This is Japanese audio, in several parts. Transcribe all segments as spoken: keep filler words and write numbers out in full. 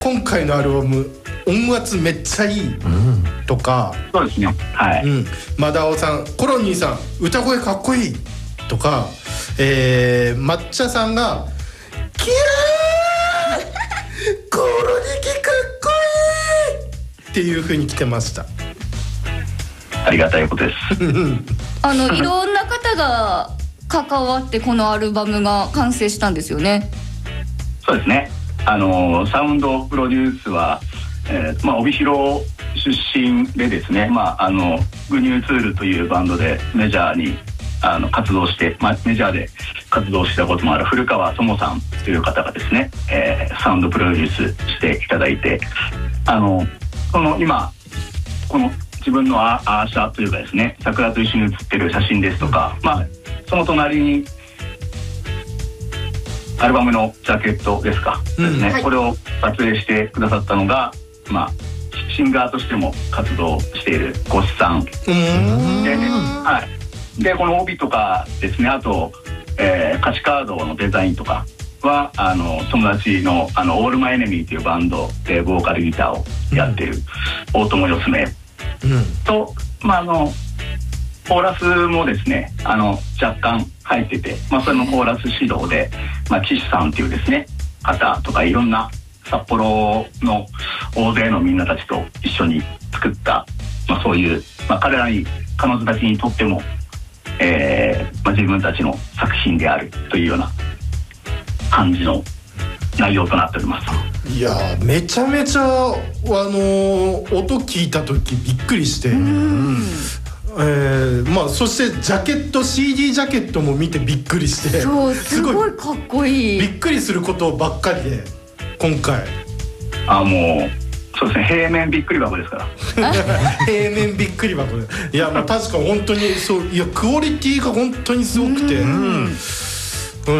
今回のアルバム音圧めっちゃいいとか、 うん、そうですね、はい、うん、 マダオさん、コロニーさん歌声かっこいいとか、えー、抹茶さんがキラーコロニキかっこいいっていう風に来てました。 ありがたいことですあのいろんな方が関わってこのアルバムが完成したんですよね。 そうですね、あのサウンドプロデュースは、えーまあ、帯広出身でですね、まあ、あのグニューツールというバンドでメジャーにあの活動して、まあ、メジャーで活動したこともある古川智さんという方がですね、えー、サウンドプロデュースしていただいて、あのこの今この自分のアーシャというかですね、桜と一緒に写ってる写真ですとか、まあ、その隣にアルバムのジャケットですか、うんですね、はい、これを撮影してくださったのが、まあ、シンガーとしても活動しているゴシさんで、はい、でこの帯とかですね、あと、えー、歌詞カードのデザインとかはあの友達のあのオールマイエネミーというバンドでボーカルギターをやっている大友よすめと、まあ、あのコーラスもですね、あの若干入ってて、まあ、それのコーラス指導で、まあ、岸さんっていうですね方とかいろんな札幌の大勢のみんなたちと一緒に作った、まあ、そういう、まあ、彼らに彼女たちにとっても、えーまあ、自分たちの作品であるというような感じの内容となっております。 いやめちゃめちゃ、あのー、音聞いた時びっくりして、うん、えーまあ、そしてジャケット シーディー ジャケットも見てびっくりして、 そうすごいかっこいい、 びっくりすることばっかりで今回あもうそうですね、平面びっくり箱ですから平面びっくり箱で、いやまあ確か本当にそう、いやクオリティが本当にすごくて、うんうん、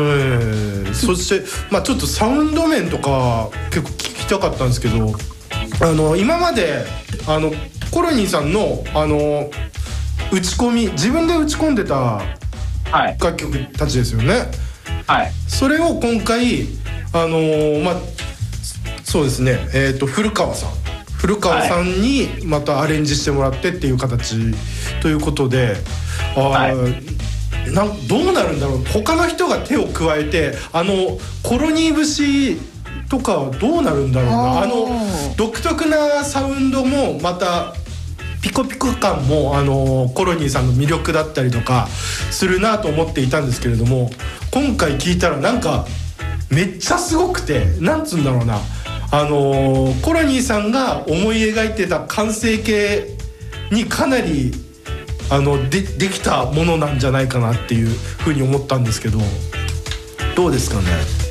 そして、まあ、ちょっとサウンド面とか結構聞きたかったんですけど、あの今まであのコロニーさんのあの打ち込み、自分で打ち込んでた楽曲たちですよね、 はい、 それを今回あのー、まあそうですね、えーと古川さん古川さんにまたアレンジしてもらってっていう形ということで、あ、はいなんどうなるんだろう、他の人が手を加えてあのコロニー節とかはどうなるんだろうな、あの独特なサウンドもまたピコピコ感もあのコロニーさんの魅力だったりとかするなと思っていたんですけれども、今回聞いたらなんかめっちゃすごくて、なんつうんだろうな、あのコロニーさんが思い描いてた完成形にかなりあの で, できたものなんじゃないかなっていうふうに思ったんですけど、どうですかね。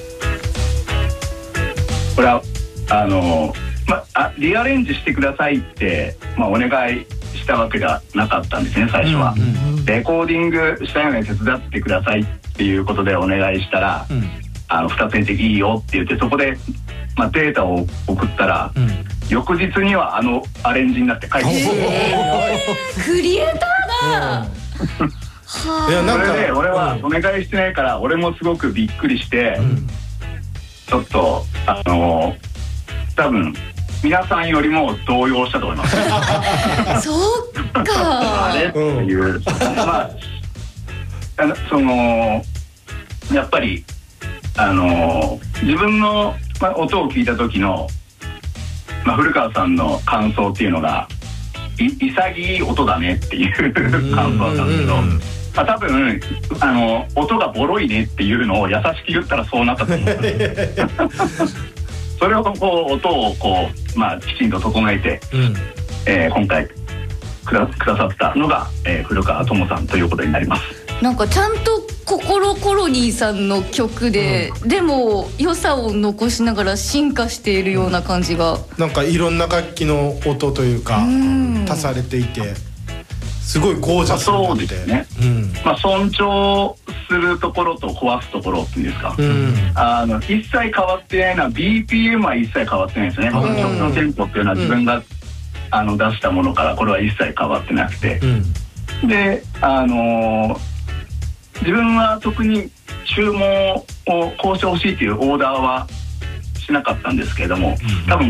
これはあの、ま、あリアレンジしてくださいって、まあ、お願いしたわけではなかったんですね最初は、うんうんうん、レコーディングしたように手伝ってくださいっていうことでお願いしたら、うん、あのふたつにていいよって言って、そこで、まあ、データを送ったら、うん、翌日にはあのアレンジになって帰ってきて、 えー、クリエイターだ、 うん、いやなんかそれで俺はお願いしてないから、俺もすごくびっくりして、うん、ちょっとあの多分皆さんよりも動揺したと思いますそうかあれっていう、うん、まああのそのやっぱりあの自分の、まあ、音を聞いた時の、まあ、古川さんの感想っていうのがい潔い音だねっていう感想なんですけど、まあ、多分あの音がボロいねっていうのを優しく言ったらそうなったと思うんですそれをこう音をこう、まあ、きちんと整えて、うんえー、今回く だ, くださったのが、えー、古川智さんということになります。 なんかちゃんと心コロニーさんの曲で、うん、でも良さを残しながら進化しているような感じが、うん、 なんかいろんな楽器の音というか、うん、足されていてすごいゴージャスになって、 そうですね、うんまあ、尊重するところと壊すところっていうんですか、うん、あの一切変わってないのは ビーピーエム は一切変わってないですね、うん、曲のテンポっていうのは自分が、うん、あの出したものからこれは一切変わってなくて、うん、であのー自分は特に注文をこうしてほしいというオーダーはししなかったんですけれども、多分